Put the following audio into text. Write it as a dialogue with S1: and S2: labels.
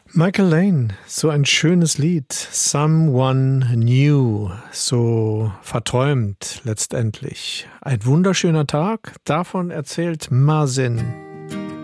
S1: Michael Lane, so ein schönes Lied. Someone New, so verträumt letztendlich. Ein wunderschöner Tag, davon erzählt Masin.